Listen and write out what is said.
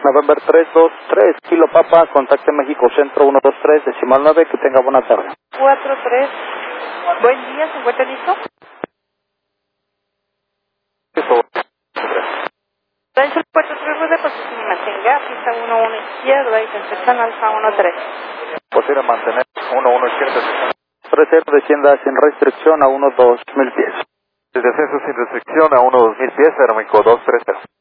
November 323, Kilo Papa, contacte México Centro 123, decimal 9, que tenga buena tarde. 43, buen día, ¿se encuentra listo? Rancho Puerto 3 de posición y mantenga, pista 11 izquierda y Concepción Alfa 13. Posible mantener 11 izquierda. 30 descienda sin restricción a 12,000 pies. El descenso sin restricción a 12,000 pies, aeromíco 230.